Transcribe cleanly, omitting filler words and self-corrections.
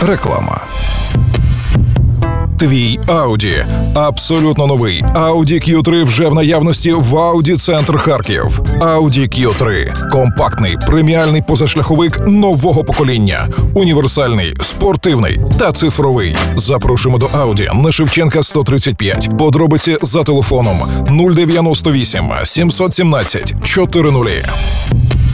Реклама. Твій Audi. Абсолютно новий Audi Q3 вже в наявності в Audi Центр Харків. Audi Q3 – компактний, преміальний позашляховик нового покоління. Універсальний, спортивний та цифровий. Запрошуємо до Audi на Шевченка 135. Подробиці за телефоном 098 717 400.